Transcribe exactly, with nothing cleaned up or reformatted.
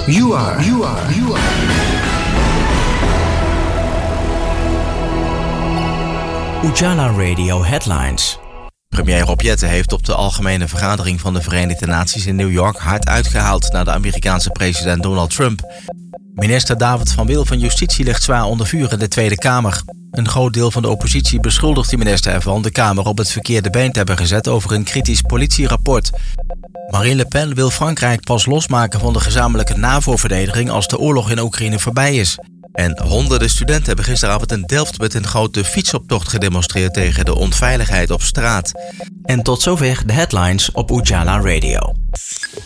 You are, you are, you are. Ujala Radio Headlines. Premier Rob Jetten heeft op de algemene vergadering van de Verenigde Naties in New York hard uitgehaald naar de Amerikaanse president Donald Trump. Minister David van Wil van Justitie ligt zwaar onder vuur in de Tweede Kamer. Een groot deel van de oppositie beschuldigt de minister ervan de Kamer op het verkeerde been te hebben gezet over een kritisch politierapport. Marine Le Pen wil Frankrijk pas losmaken van de gezamenlijke NAVO-verdediging als de oorlog in Oekraïne voorbij is. En honderden studenten hebben gisteravond in Delft met een grote fietsoptocht gedemonstreerd tegen de onveiligheid op straat. En tot zover de headlines op Ujala Radio.